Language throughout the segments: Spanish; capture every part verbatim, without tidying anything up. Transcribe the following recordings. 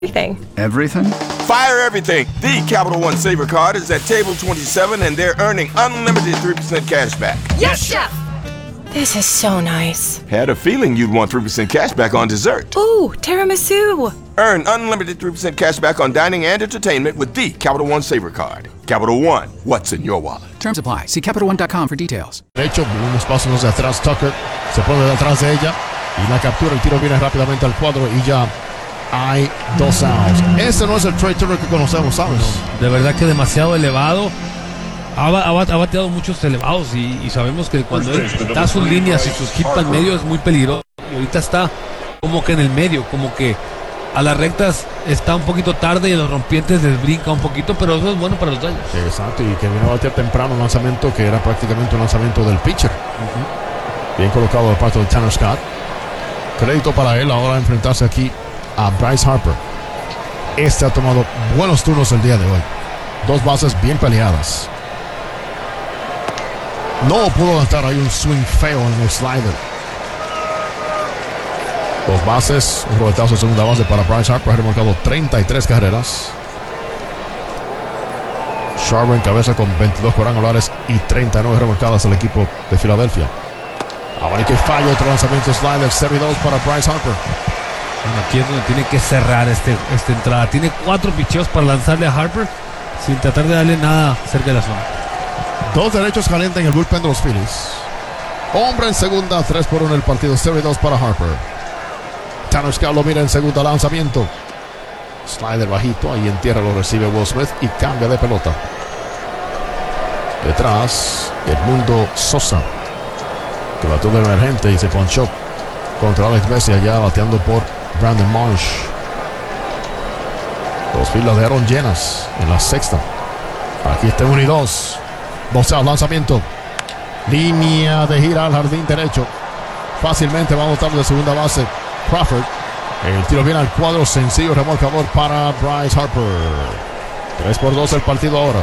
Everything. Everything? Fire everything. The Capital One Saver card is at table twenty-seven and they're earning unlimited three percent cash back. Yes, Chef! This is so nice. Had a feeling you'd want three percent cash back on dessert. Ooh, tiramisu. Earn unlimited three percent cash back on dining and entertainment with the Capital One Saver card. Capital One, what's in your wallet? Terms apply. See Capital One dot com for details. Derecho, unos pasos hacia atrás, Tucker se pone detrás de ella y la captura, el tiro viene rápidamente al cuadro y ya hay dos outs. Ese no es el Trey Turner que conocemos, ¿sabes? No, de verdad que demasiado elevado. Ha, ha, ha bateado muchos elevados y, y sabemos que cuando él da sus líneas y sus hits al medio es muy peligroso. Y ahorita está como que en el medio, como que a las rectas está un poquito tarde y a los rompientes les brinca un poquito, pero eso es bueno para los Dodgers. Exacto, y que viene a batear temprano un lanzamiento que era prácticamente un lanzamiento del pitcher. Uh-huh. Bien colocado de parte de Tanner Scott. Crédito para él ahora enfrentarse aquí a Bryce Harper. Este ha tomado buenos turnos el día de hoy. Dos bases bien peleadas. No pudo lanzar ahí un swing feo en el slider. Dos bases, un roletazo de segunda base para Bryce Harper. Ha remolcado treinta y tres carreras. Sharper encabeza con veintidós cuadrangulares y treinta y nueve remolcadas al equipo de Filadelfia. Ahora que falla otro lanzamiento slider, cero y dos para Bryce Harper. Bueno, aquí es donde tiene que cerrar este, esta entrada. Tiene cuatro picheos para lanzarle a Harper sin tratar de darle nada cerca de la zona. Dos derechos calientes en el bullpen de los Phillies. Hombre en segunda, tres por uno el partido, cero y dos para Harper. Tanner Scott lo mira en segunda, lanzamiento. Slider bajito, ahí en tierra lo recibe Will Smith y cambia de pelota. Detrás, Edmundo Sosa, que batió de emergente y se ponchó contra Alex Messi allá bateando por Brandon Marsh. Dos filas de Aaron llenas en la sexta. Aquí está uno y dos. Boxeo, lanzamiento. Línea de gira al jardín derecho. Fácilmente va a botar de segunda base Crawford. El tiro viene al cuadro, sencillo remolcador para Bryce Harper. tres por dos el partido ahora.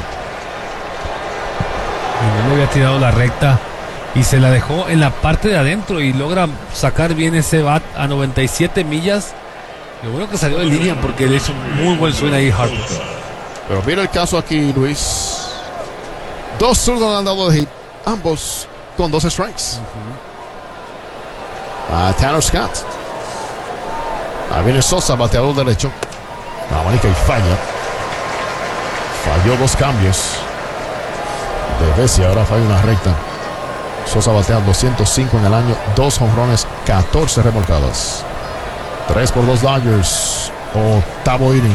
Y no le había tirado la recta y se la dejó en la parte de adentro y logra sacar bien ese bat a noventa y siete millas. Lo bueno que salió de línea porque le hizo un muy buen swing ahí Harper. Pero mira el caso aquí, Luis. Dos zurdos han dado de hit, ambos con dos strikes. Uh-huh. A Tanner Scott. Ahí viene Sosa, bateador derecho. La manica y falla. Falló dos cambios. De vez y ahora falla una recta. Sosa batea doscientos cinco en el año, dos jonrones, catorce remolcadas. tres por dos Dodgers. Octavo inning.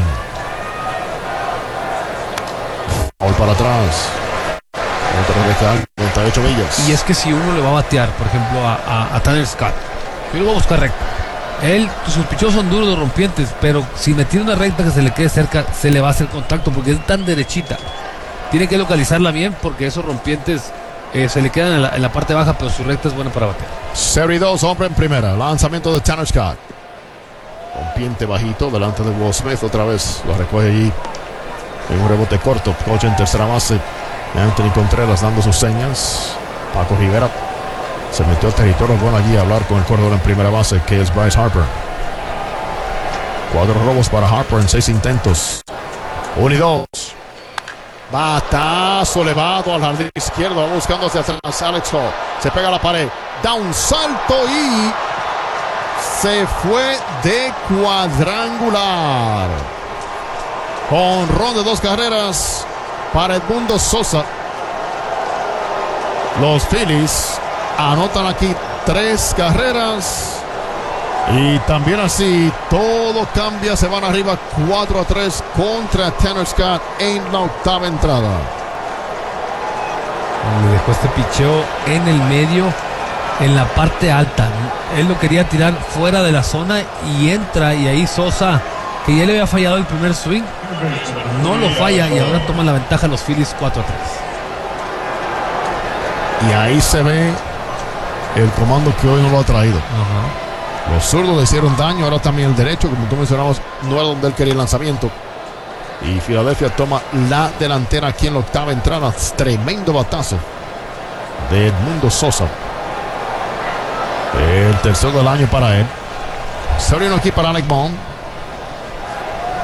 Foul para atrás. noventa y ocho millas. Y es que si uno le va a batear, por ejemplo, a, a, a Tanner Scott, yo lo voy a buscar recta. Él, sus pichos son duros, los rompientes, pero si me tiene una recta que se le quede cerca, se le va a hacer contacto porque es tan derechita. Tiene que localizarla bien porque esos rompientes eh, se le quedan en la, en la parte baja, pero su recta es buena para batear. cero y dos, hombre en primera. Lanzamiento de Tanner Scott. Rompiente bajito delante de Will Smith. Otra vez lo recoge allí en un rebote corto. Coach en tercera base. Anthony Contreras dando sus señas. Paco Rivera se metió al territorio bueno allí a hablar con el corredor en primera base, que es Bryce Harper. Cuatro robos para Harper en seis intentos. Uno y dos. Batazo elevado al jardín izquierdo. Va buscando hacia atrás Alex Hall. Se pega a la pared. Da un salto y se fue de cuadrangular. Jonrón de dos carreras para Edmundo Sosa. Los Phillies anotan aquí tres carreras. Y también así todo cambia. Se van arriba cuatro a tres contra Tanner Scott en la octava entrada. Le dejó este picheo en el medio, en la parte alta. Él lo quería tirar fuera de la zona y entra. Y ahí Sosa, que ya le había fallado el primer swing, no lo falla y ahora toman la ventaja los Phillies cuatro a tres. Y ahí se ve el comando que hoy no lo ha traído. Uh-huh. Los zurdos le hicieron daño, ahora también el derecho, como tú mencionabas, no era donde él quería el lanzamiento. Y Filadelfia toma la delantera aquí en la octava entrada. Tremendo batazo de Edmundo Sosa. El tercero del año para él. Se abrió aquí para Alec Bohm.